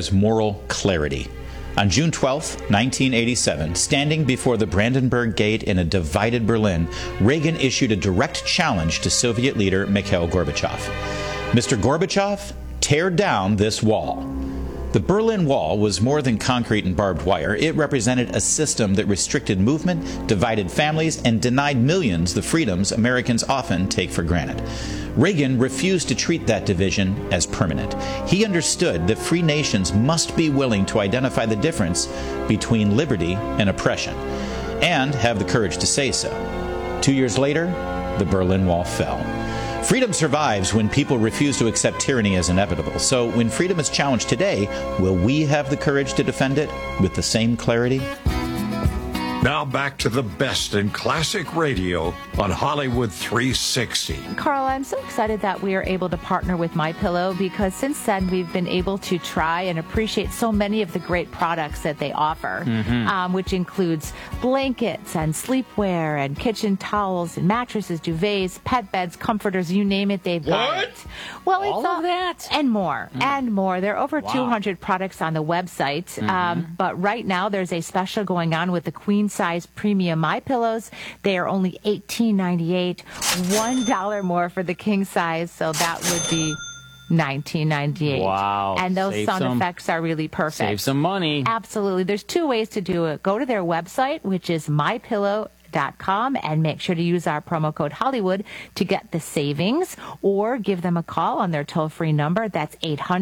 America's moral clarity. On June 12, 1987, standing before the Brandenburg Gate in a divided Berlin, Reagan issued a direct challenge to Soviet leader Mikhail Gorbachev. Mr. Gorbachev, tear down this wall. The Berlin Wall was more than concrete and barbed wire. It represented a system that restricted movement, divided families, and denied millions the freedoms Americans often take for granted. Reagan refused to treat that division as permanent. He understood that free nations must be willing to identify the difference between liberty and oppression, and have the courage to say so. 2 years later, the Berlin Wall fell. Freedom survives when people refuse to accept tyranny as inevitable. So when freedom is challenged today, will we have the courage to defend it with the same clarity? Now back to the best in classic radio on Hollywood 360. Carl, I'm so excited that we are able to partner with MyPillow because since then we've been able to try and appreciate so many of the great products that they offer, which includes blankets and sleepwear and kitchen towels and mattresses, duvets, pet beds, comforters, you name it, they've got it. Well, it's all of that? And more, and more. There are over 200 products on the website, but right now there's a special going on with the queen size premium MyPillows. They are only $18.98, $1 more for the king size, so that would be $19.98. Wow. And those sound effects are really perfect. Save some money. Absolutely. There's two ways to do it. Go to their website, which is mypillow.com, and make sure to use our promo code Hollywood to get the savings, or give them a call on their toll-free number. That's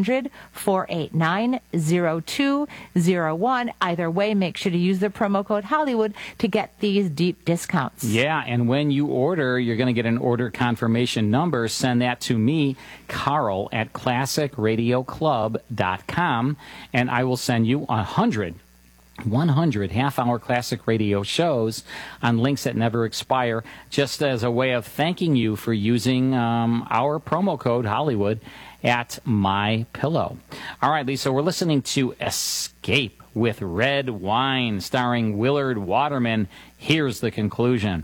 800-489-0201. Either way, make sure to use the promo code Hollywood to get these deep discounts. Yeah, and when you order, you're going to get an order confirmation number. Send that to me, Carl, at classicradioclub.com, and I will send you 100 half-hour classic radio shows on links that never expire, just as a way of thanking you for using our promo code Hollywood at MyPillow. All right, Lisa, we're listening to Escape with Red Wine, starring Willard Waterman. Here's the conclusion.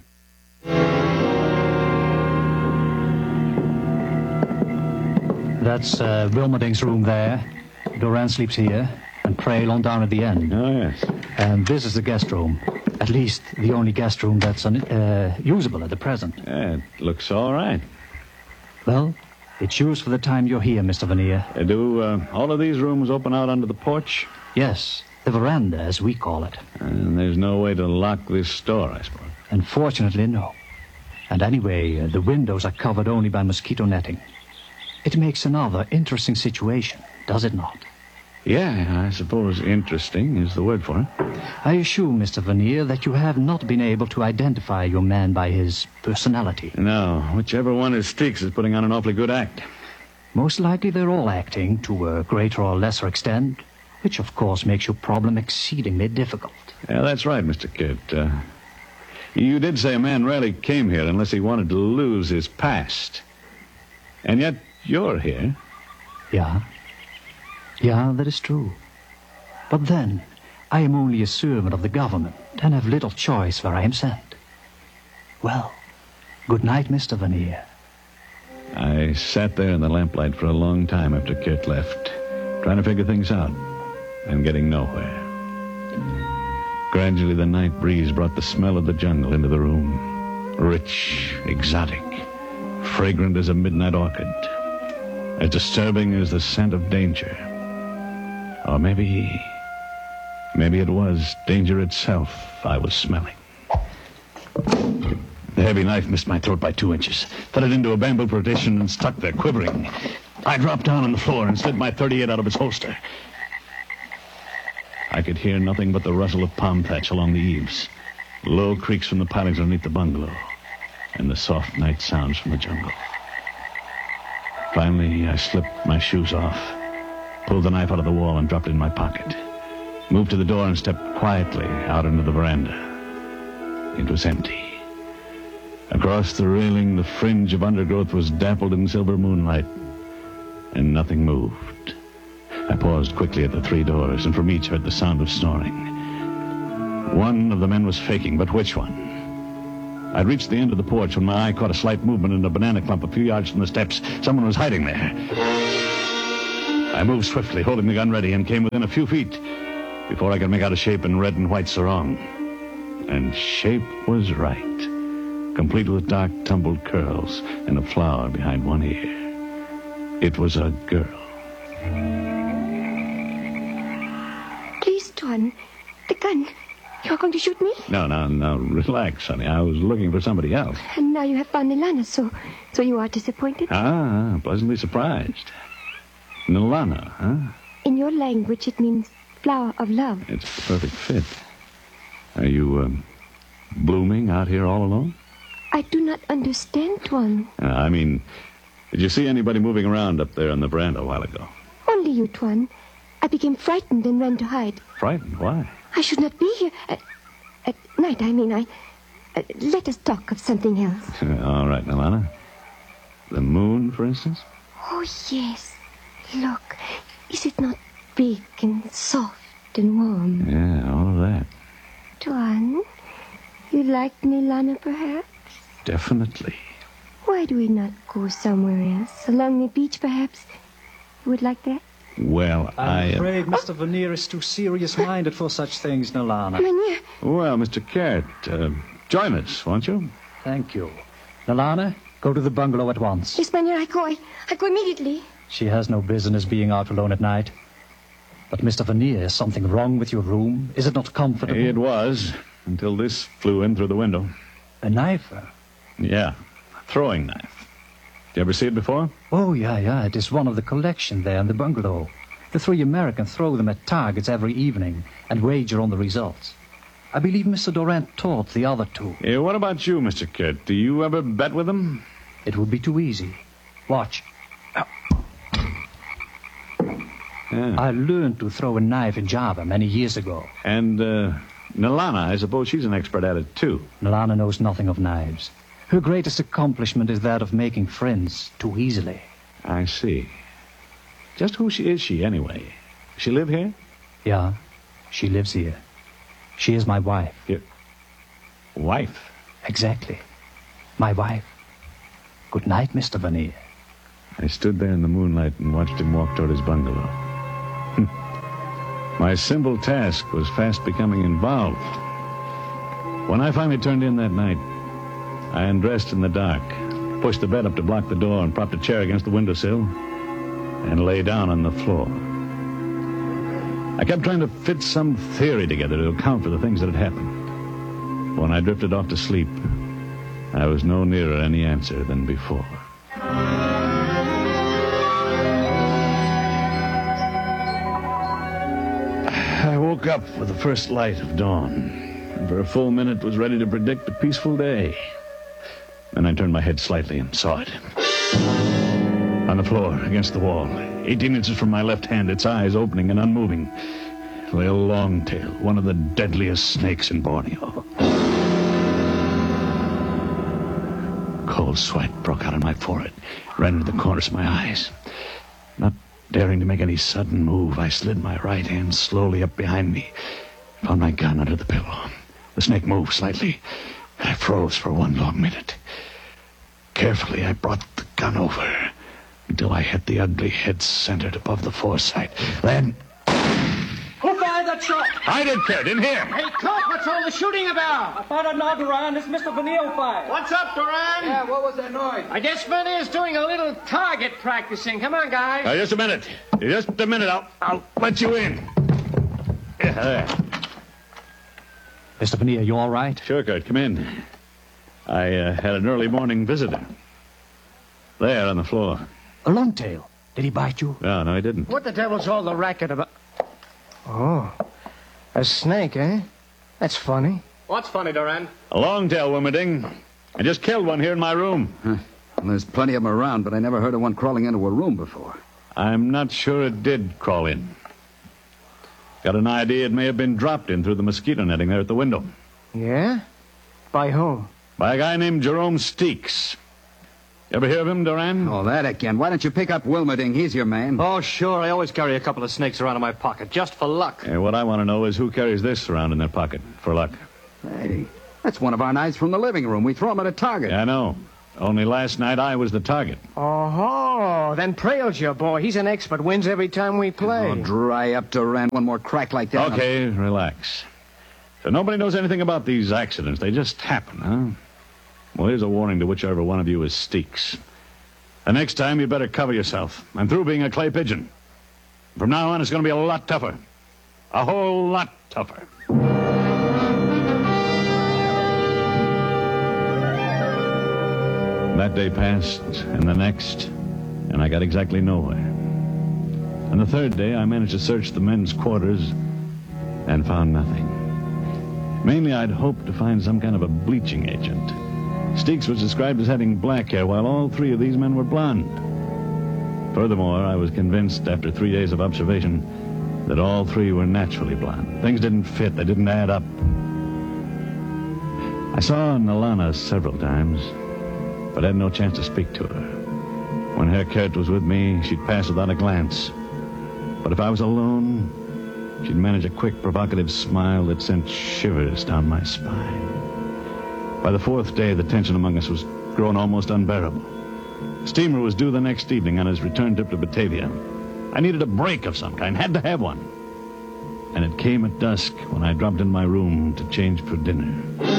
That's Wilmerding's room there. Doran sleeps here. And Trail on down at the end. Oh, yes. And this is the guest room. At least the only guest room that's usable at the present. Yeah, it looks all right. Well, it's yours for the time you're here, Mr. Vanier. Do all of these rooms open out onto the porch? Yes, the veranda, as we call it. And there's no way to lock this door, I suppose. Unfortunately, no. And anyway, the windows are covered only by mosquito netting. It makes another interesting situation, does it not? Yeah, I suppose interesting is the word for it. I assume, Mr. Vanier, that you have not been able to identify your man by his personality. No, whichever one is Streaks is putting on an awfully good act. Most likely they're all acting to a greater or lesser extent, which of course makes your problem exceedingly difficult. Yeah, that's right, Mr. Kidd. You did say a man rarely came here unless he wanted to lose his past. And yet you're here. Yeah. Yeah, that is true. But then, I am only a servant of the government and have little choice where I am sent. Well, good night, Mr. Vanier. I sat there in the lamplight for a long time after Kurt left, trying to figure things out and getting nowhere. Gradually, the night breeze brought the smell of the jungle into the room. Rich, exotic, fragrant as a midnight orchid, as disturbing as the scent of danger. Or maybe it was danger itself I was smelling. The heavy knife missed my throat by 2 inches, fell it into a bamboo partition and stuck there, quivering. I dropped down on the floor and slid my .38 out of its holster. I could hear nothing but the rustle of palm thatch along the eaves, low creaks from the pilings underneath the bungalow, and the soft night sounds from the jungle. Finally, I slipped my shoes off, pulled the knife out of the wall and dropped it in my pocket, moved to the door and stepped quietly out into the veranda. It was empty. Across the railing, the fringe of undergrowth was dappled in silver moonlight, and nothing moved. I paused quickly at the 3 doors, and from each heard the sound of snoring. One of the men was faking, but which one? I'd reached the end of the porch when my eye caught a slight movement in a banana clump a few yards from the steps. Someone was hiding there. I I moved swiftly, holding the gun ready, and came within a few feet before I could make out a shape in red and white sarong. And shape was right, complete with dark tumbled curls and a flower behind one ear. It was a girl. Please, Tuan, the gun. You're going to shoot me? No, relax, honey. I was looking for somebody else. And now you have found Nilana, so you are disappointed? Pleasantly surprised. Nilana, huh? In your language, it means flower of love. It's a perfect fit. Are you, blooming out here all alone? I do not understand, Tuan. Did you see anybody moving around up there on the veranda a while ago? Only you, Tuan. I became frightened and ran to hide. Frightened? Why? I should not be here. At night, let us talk of something else. All right, Nilana. The moon, for instance? Oh, yes. Look, is it not big and soft and warm? Yeah, all of that. Tuan, you like Nilana, perhaps? Definitely. Why do we not go somewhere else? Along the beach, perhaps? You would like that? Well, I'm afraid Mr. Vernier is too serious-minded for such things, Nilana. Mynheer. Well, Mr. Caird, join us, won't you? Thank you. Nilana, go to the bungalow at once. Yes, Mynheer, I go immediately. She has no business being out alone at night. But, Mr. Vernier, is something wrong with your room? Is it not comfortable? It was, until this flew in through the window. A knife? Yeah, a throwing knife. Did you ever see it before? Oh, yeah. It is one of the collection there in the bungalow. The 3 Americans throw them at targets every evening and wager on the results. I believe Mr. Durant taught the other 2. Yeah, what about you, Mr. Kurt? Do you ever bet with them? It would be too easy. Watch. Yeah. I learned to throw a knife in Java many years ago. And, Nilana, I suppose she's an expert at it, too. Nilana knows nothing of knives. Her greatest accomplishment is that of making friends too easily. I see. Just who is she, anyway? Does she live here? Yeah, she lives here. She is my wife. Your wife? Exactly. My wife. Good night, Mr. Vernier. I stood there in the moonlight and watched him walk toward his bungalow. My simple task was fast becoming involved. When I finally turned in that night, I undressed in the dark, pushed the bed up to block the door, and propped a chair against the windowsill, and lay down on the floor. I kept trying to fit some theory together to account for the things that had happened. When I drifted off to sleep, I was no nearer any answer than before. I woke up with the first light of dawn, and for a full minute was ready to predict a peaceful day. Then I turned my head slightly and saw it. On the floor, against the wall, 18 inches from my left hand, its eyes opening and unmoving, lay a long-tail, one of the deadliest snakes in Borneo. Cold sweat broke out on my forehead, ran into the corners of my eyes. Not daring to make any sudden move, I slid my right hand slowly up behind me, found my gun under the pillow. The snake moved slightly, and I froze for 1 long minute. Carefully, I brought the gun over until I hit the ugly head centered above the foresight. Then... Who fired that shot? I did, Kurt, in here. Hey, Cook, what's all the shooting about? I found out now, Duran. This Mr. Vernier who fired. What's up, Duran? Yeah, what was that noise? I guess Vernier's doing a little target practicing. Come on, guys. Just a minute. Just a minute. I'll let you in. Yeah, there. Mr. Vernier, you all right? Sure, Kurt. Come in. I had an early morning visitor. There on the floor. A longtail. Did he bite you? No, he didn't. What the devil's all the racket about? Oh, a snake, eh? That's funny. What's funny, Duran? A long-tail, Wilmerding. I just killed one here in my room. Well, there's plenty of them around, but I never heard of one crawling into a room before. I'm not sure it did crawl in. Got an idea it may have been dropped in through the mosquito netting there at the window. Yeah? By who? By a guy named Jerome Steeks. You ever hear of him, Duran? Oh, that again. Why don't you pick up Wilmerding? He's your man. Oh, sure. I always carry a couple of snakes around in my pocket, just for luck. What I want to know is who carries this around in their pocket for luck. Hey, that's one of our knives from the living room. We throw them at a target. Yeah, I know. Only last night I was the target. Oh, then Prail's your boy. He's an expert. Wins every time we play. Oh, dry up, Duran. One more crack like that. Okay, relax. So nobody knows anything about these accidents. They just happen, huh? Well, here's a warning to whichever one of you is Steeks. The next time, you better cover yourself. I'm through being a clay pigeon. From now on, it's going to be a lot tougher. A whole lot tougher. That day passed, and the next, and I got exactly nowhere. On the third day, I managed to search the men's quarters and found nothing. Mainly, I'd hoped to find some kind of a bleaching agent. Steeks was described as having black hair, while all three of these men were blonde. Furthermore, I was convinced after 3 days of observation that all three were naturally blonde. Things didn't fit. They didn't add up. I saw Nalana several times, but had no chance to speak to her. When Herr Kurt was with me, she'd pass without a glance. But if I was alone, she'd manage a quick, provocative smile that sent shivers down my spine. By the fourth day, the tension among us was growing almost unbearable. Steamer was due the next evening on his return trip to Batavia. I needed a break of some kind, had to have one. And it came at dusk when I dropped in my room to change for dinner.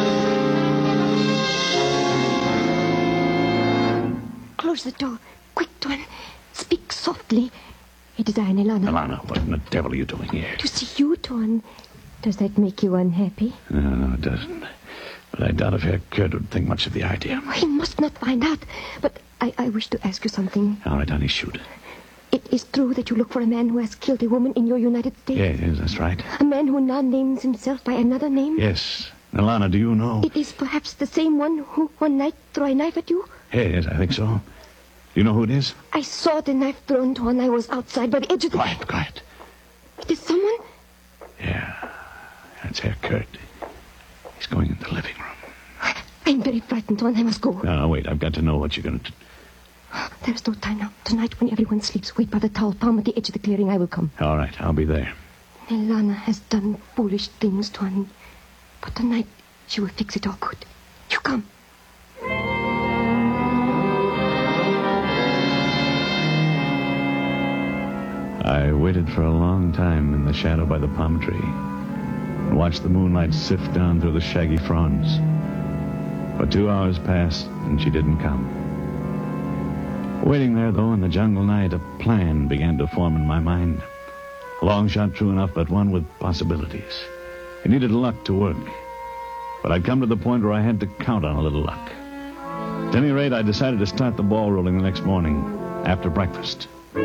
Close the door. Quick, Tuan. Speak softly. It is I, Nalana. Nalana, what in the devil are you doing here? To see you, Tuan. Does that make you unhappy? No, it doesn't. But I doubt if Herr Kurt would think much of the idea. He must not find out. But I wish to ask you something. All right, honey, shoot. It is true that you look for a man who has killed a woman in your United States? Yes, that's right. A man who now names himself by another name? Yes. Nalana, do you know? It is perhaps the same one who one night threw a knife at you? Yes, I think so. Do you know who it is? I saw the knife thrown to when I was outside by the edge of the... Quiet. It is someone? Yeah, that's Herr Kurt. He's going in the living room. I'm very frightened, Tuan. I must go. No, wait. I've got to know what you're going to do. There's no time now. Tonight, when everyone sleeps, wait by the towel palm at the edge of the clearing. I will come. All right, I'll be there. Nalana has done foolish things, Tuan. But tonight, she will fix it all good. You come. I waited for a long time in the shadow by the palm tree and watched the moonlight sift down through the shaggy fronds. But 2 hours passed, and she didn't come. Waiting there, though, in the jungle night, a plan began to form in my mind. A long shot true enough, but one with possibilities. It needed luck to work. But I'd come to the point where I had to count on a little luck. At any rate, I decided to start the ball rolling the next morning, after breakfast.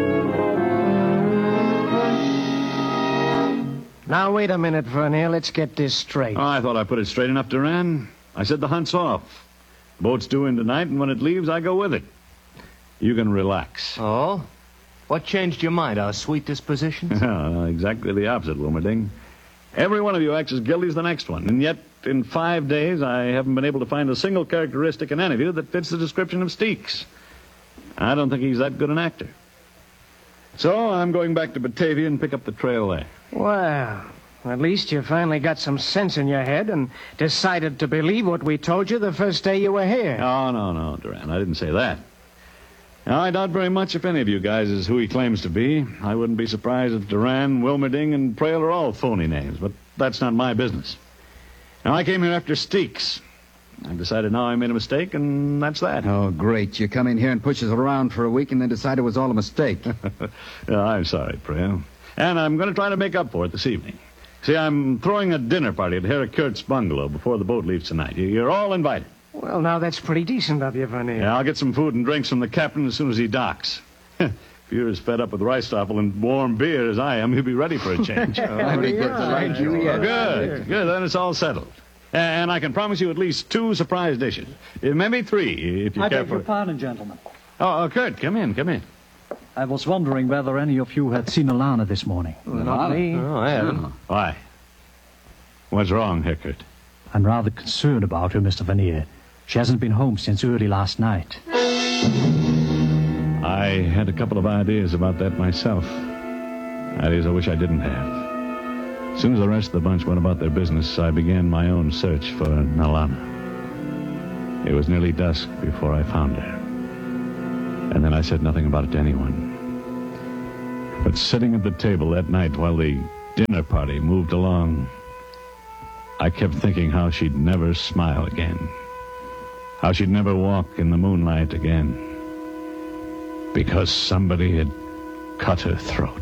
Now, wait a minute, Vernier. Let's get this straight. Oh, I thought I put it straight enough, Duran. I said the hunt's off. Boat's due in tonight, and when it leaves, I go with it. You can relax. Oh? What changed your mind? Our sweet dispositions? Exactly the opposite, Wilmerding. Every one of you acts as guilty as the next one, and yet in 5 days I haven't been able to find a single characteristic in any of you that fits the description of Steeks. I don't think he's that good an actor. So I'm going back to Batavia and pick up the trail there. Well, at least you finally got some sense in your head and decided to believe what we told you the first day you were here. Oh, no, Duran. I didn't say that. Now, I doubt very much if any of you guys is who he claims to be. I wouldn't be surprised if Duran, Wilmerding, and Prail are all phony names, but that's not my business. Now, I came here after Steeks. I've decided now I made a mistake, and that's that. Oh, great. You come in here and push us around for a week and then decide it was all a mistake. I'm sorry, Prail. And I'm going to try to make up for it this evening. See, I'm throwing a dinner party at Herr Kurt's bungalow before the boat leaves tonight. You're all invited. Well, now that's pretty decent of you, Vernier. Yeah, I'll get some food and drinks from the captain as soon as he docks. If you're as fed up with Reistoffel and warm beer as I am, you'll be ready for a change. Good. Good. Then it's all settled. And I can promise you at least 2 surprise dishes. Maybe 3, if you I care beg for... your pardon, gentlemen. Oh, Kurt, come in. I was wondering whether any of you had seen Alana this morning. Not me. Oh, I haven't. Why? What's wrong, Herr Kurt? I'm rather concerned about her, Mr. Vernier. She hasn't been home since early last night. I had a couple of ideas about that myself. Ideas I wish I didn't have. As soon as the rest of the bunch went about their business, I began my own search for Nalana. It was nearly dusk before I found her. And then I said nothing about it to anyone. But sitting at the table that night while the dinner party moved along, I kept thinking how she'd never smile again. How she'd never walk in the moonlight again. Because somebody had cut her throat.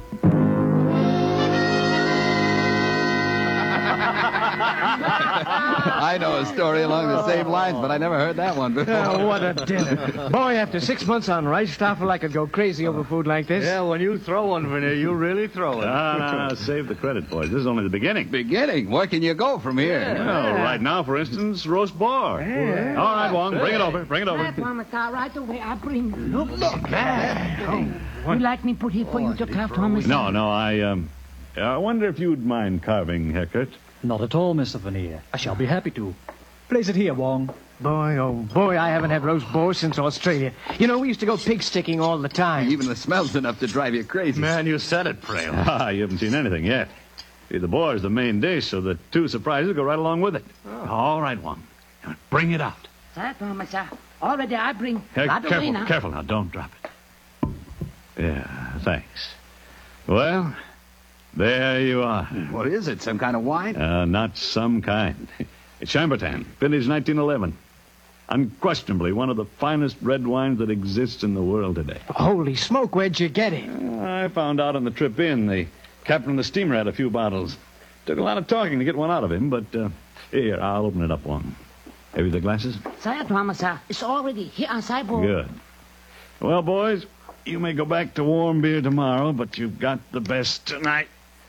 I know a story along the same lines, but I never heard that one before. Oh, what a dinner. Boy, after 6 months on rice, Stoffel, I could go crazy over food like this. Yeah, when you throw one, Veneer, you really throw it. No, save the credit, boys. This is only the beginning. Beginning? Where can you go from here? Well, right now, for instance, roast boar. Yeah. All right, Wong, bring it over. Bring it over. Thomas, right away. I bring. Look. You like me put it for you to carve, Thomas? No, I wonder if you'd mind carving, Heckert. Not at all, Mr. Veneer. I shall be happy to. Place it here, Wong. Boy, oh boy, I haven't had roast boar since Australia. You know, we used to go pig sticking all the time. Even the smell's enough to drive you crazy. Man, you said it, Frail. You haven't seen anything yet. See, the boar is the main dish, so the two surprises go right along with it. All right, Wong. Bring it out. Sir, Thomas, already I bring. Right away now. Careful now. Don't drop it. Yeah, thanks. Well, there you are. What is it, some kind of wine? Not some kind. It's Chambertin, vintage 1911. Unquestionably one of the finest red wines that exists in the world today. Holy smoke, where'd you get it? I found out on the trip in. The captain of the steamer had a few bottles. Took a lot of talking to get one out of him, but here, I'll open it up one. Have you the glasses? Sir, Thomas, it's already here on sideboard. Good. Well, boys, you may go back to warm beer tomorrow, but you've got the best tonight.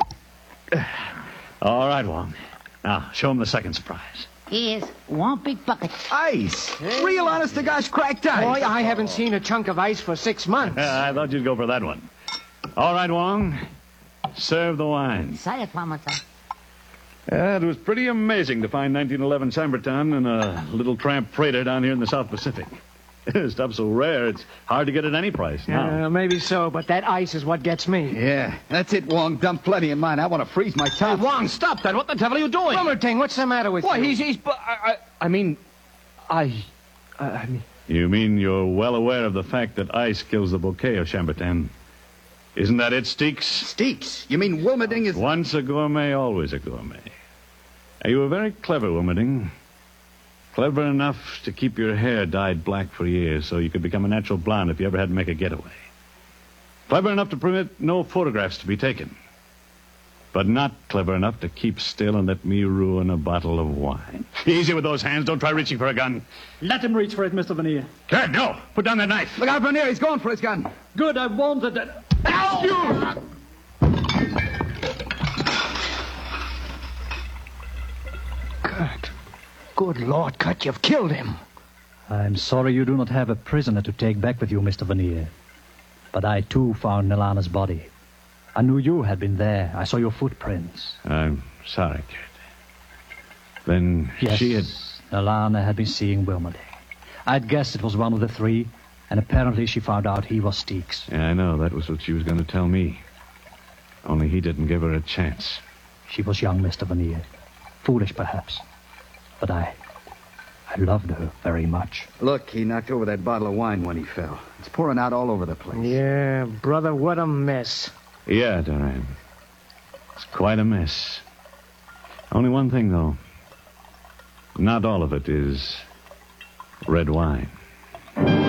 All right, Wong. Now, show him the second surprise. Here's one big bucket. Ice! Real honest-to-gosh cracked ice! Boy, I haven't seen a chunk of ice for 6 months. I thought you'd go for that one. All right, Wong. Serve the wine. Sir, Thomas, It was pretty amazing to find 1911 Chambertin in a little tramp freighter down here in the South Pacific. Stuff's so rare, it's hard to get at any price now. Maybe so, but that ice is what gets me. Yeah, that's it, Wong. Dump plenty in mine. I want to freeze my tongue. Wong, stop that. What the devil are you doing? Rummerting, what's the matter with Why, you? I mean... You mean you're well aware of the fact that ice kills the bouquet of Chambertin? Isn't that it, Steeks? Steeks? You mean Wilmerding is... Once a gourmet, always a gourmet. You were very clever, Wilmerding. Clever enough to keep your hair dyed black for years so you could become a natural blonde if you ever had to make a getaway. Clever enough to permit no photographs to be taken. But not clever enough to keep still and let me ruin a bottle of wine. Easy with those hands. Don't try reaching for a gun. Let him reach for it, Mr. Veneer. Good, no. Put down that knife. Look out, Veneer. He's going for his gun. Good, I wanted it. Ow! Good Lord, Cut, you've killed him. I'm sorry you do not have a prisoner to take back with you, Mr. Veneer. But I, too, found Nilana's body. I knew you had been there. I saw your footprints. I'm sorry, Kurt. Then Yes, she had... Nilana had been seeing Wilmerding. I'd guessed it was one of the three, and apparently she found out he was Steeks. Yeah, I know. That was what she was going to tell me. Only he didn't give her a chance. She was young, Mr. Veneer. Foolish, perhaps. But I loved her very much. Look, he knocked over that bottle of wine when he fell. It's pouring out all over the place. Yeah, brother, what a mess. Yeah, Duran. It's quite a mess. Only one thing, though. Not all of it is red wine.